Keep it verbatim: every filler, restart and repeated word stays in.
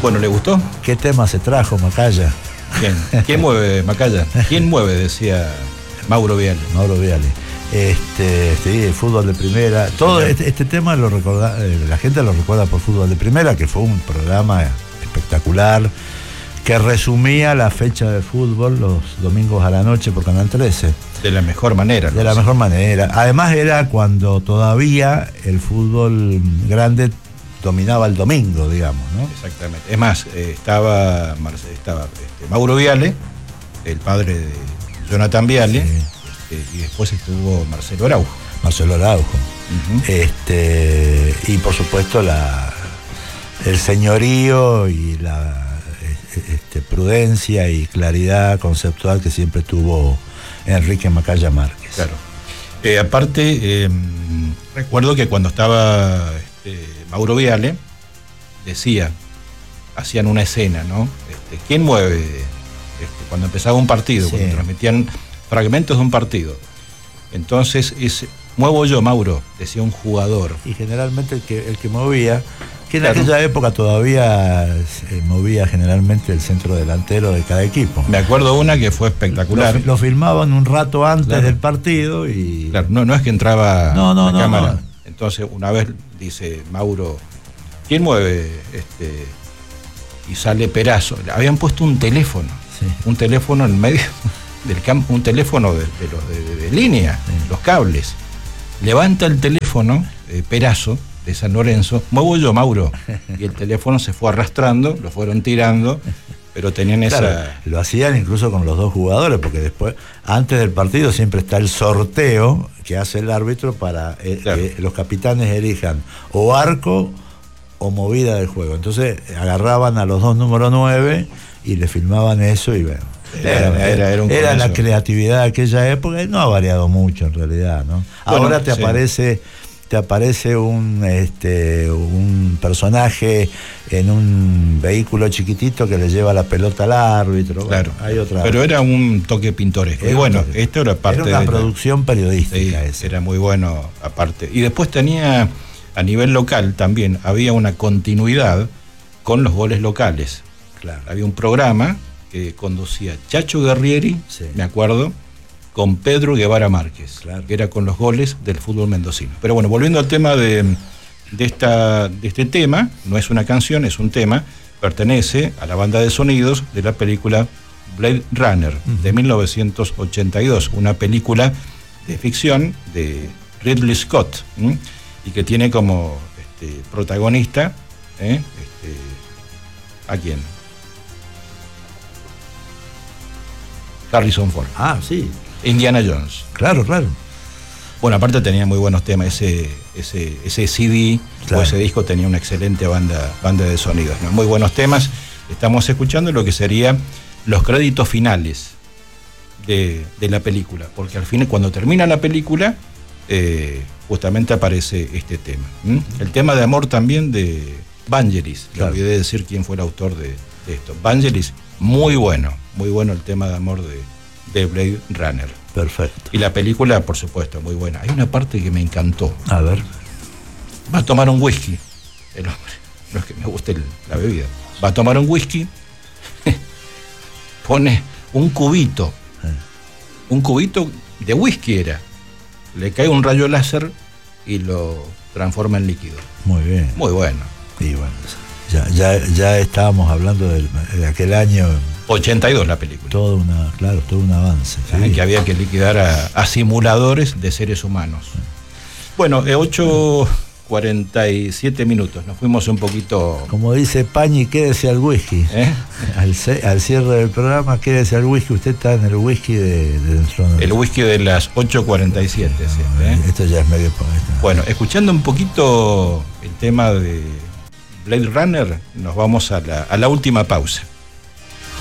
Bueno, ¿le gustó? ¿Qué tema se trajo, Macaya? ¿Quién, ¿Quién mueve, Macaya? ¿Quién mueve? Decía Mauro Viale. Mauro Viale. Este, sí, fútbol de primera. Todo este, este tema lo recorda, la gente lo recuerda por Fútbol de Primera, que fue un programa espectacular que resumía la fecha de fútbol los domingos a la noche por Canal trece. De la mejor manera. De la mejor manera. Además era cuando todavía el fútbol grande dominaba el domingo, digamos, ¿no? Exactamente. Es más, eh, estaba, estaba este, Mauro Viale, el padre de Jonathan Viale, sí. este, y después estuvo Marcelo Araujo. Marcelo Araujo. Uh-huh. Este, y por supuesto la, el señorío y la este, prudencia y claridad conceptual que siempre tuvo Enrique Macaya Márquez. Claro. Eh, aparte, eh, recuerdo que cuando estaba este, Mauro Viale, decía, hacían una escena, ¿no? Este, ¿Quién mueve? Este, cuando empezaba un partido, sí. Cuando transmitían fragmentos de un partido. Entonces, es, muevo yo, Mauro, decía un jugador. Y generalmente el que, el que movía, que en claro. aquella época todavía se movía generalmente el centro delantero de cada equipo. Me acuerdo una que fue espectacular. Lo, lo filmaban un rato antes claro. del partido y... Claro, no, no es que entraba no, no, la no, cámara. No. Entonces, una vez dice Mauro, ¿quién mueve? Este, y sale Perazo. Habían puesto un teléfono, sí. un teléfono en medio del campo, un teléfono de, de, los de, de, de línea, sí. los cables. Levanta el teléfono, eh, Perazo, de San Lorenzo, muevo yo, Mauro. Y el teléfono se fue arrastrando, lo fueron tirando, pero tenían claro, esa... Lo hacían incluso con los dos jugadores, porque después, antes del partido, siempre está el sorteo que hace el árbitro para eh, claro. que los capitanes elijan o arco o movida del juego. Entonces agarraban a los dos número nueve y le filmaban eso y bueno. Era, era, era, era, un era la creatividad de aquella época y no ha variado mucho en realidad, ¿no? Bueno, ahora te sí. aparece... te aparece un este un personaje en un vehículo chiquitito que le lleva la pelota al árbitro. Claro, bueno, hay otra. Pero era un toque pintoresco. Y bueno, toque. esto era parte de era una de producción la, periodística. Sí, ese. Era muy bueno aparte. Y después tenía, a nivel local también, había una continuidad con los goles locales. Claro. Había un programa que conducía Chacho Guerrieri, sí. me acuerdo, con Pedro Guevara Márquez, claro. que era con los goles del fútbol mendocino. Pero bueno, volviendo al tema de, de, esta, de este tema, no es una canción, es un tema, pertenece a la banda de sonidos de la película Blade Runner, uh-huh. de mil novecientos ochenta y dos, una película de ficción de Ridley Scott, ¿eh? y que tiene como este, protagonista, ¿eh? este, ¿a quién? Harrison Ford. Ah, sí. Indiana Jones. Claro, claro. Bueno, aparte tenía muy buenos temas. Ese, ese, ese C D claro. o ese disco tenía una excelente banda, banda de sonidos, ¿no? Muy buenos temas. Estamos escuchando lo que serían los créditos finales de, de la película. Porque al final, cuando termina la película, eh, justamente aparece este tema. ¿Mm? El tema de amor también de Vangelis. Claro. Le olvidé de decir quién fue el autor de, de esto. Vangelis, muy bueno. Muy bueno el tema de amor de, de Blade Runner. Perfecto. Y la película, por supuesto, muy buena. Hay una parte que me encantó. A ver. Va a tomar un whisky, el hombre. No es que me guste el, la bebida. Va a tomar un whisky, pone un cubito. Eh. Un cubito de whisky era. Le cae un rayo láser y lo transforma en líquido. Muy bien. Muy bueno. Y bueno, ya, ya, ya estábamos hablando de, de aquel año... ochenta y dos la película. Todo una, claro, todo un avance. Sí. Que había que liquidar a, a simuladores de seres humanos. Sí. Bueno, eh, ocho cuarenta y siete minutos. Nos fuimos un poquito... Como dice Pañi, quédese al whisky. ¿Eh? Al, al cierre del programa, quédese al whisky. Usted está en el whisky de... de el whisky de las ocho cuarenta y siete. No, sí, ¿eh? Esto ya es medio... Bueno, escuchando un poquito el tema de Blade Runner, nos vamos a la, a la última pausa.